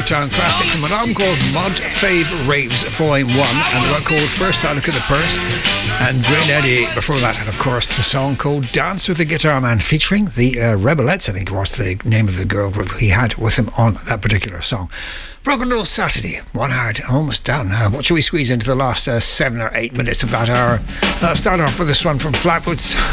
Motown classic from an album called Mod Fave Raves Volume 1, and the one called First I Look at the Purse. And Green Eddie before that, and of course the song called Dance with the Guitar Man, featuring the Rebelettes, I think was the name of the girl group he had with him on that particular song. Rock and Roll Saturday, 1 hour almost done. What shall we squeeze into the last 7 or 8 minutes of that hour? Start off with this one from Flatwoods.